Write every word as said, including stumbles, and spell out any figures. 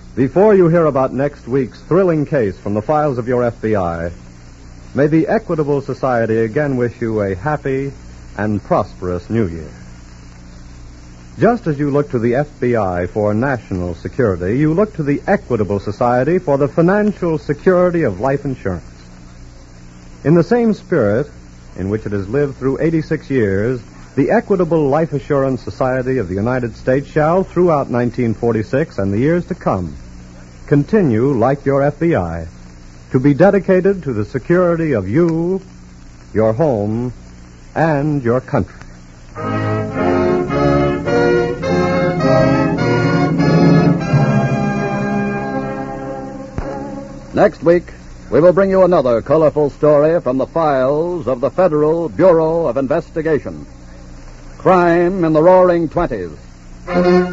Before you hear about next week's thrilling case from the files of your F B I, may the Equitable Society again wish you a happy and prosperous New Year. Just as you look to the F B I for national security, you look to the Equitable Society for the financial security of life insurance. In the same spirit in which it has lived through eighty-six years, the Equitable Life Assurance Society of the United States shall, throughout nineteen forty-six and the years to come, continue, like your F B I, to be dedicated to the security of you, your home, and your country. Next week, we will bring you another colorful story from the files of the Federal Bureau of Investigation. Crime in the Roaring Twenties.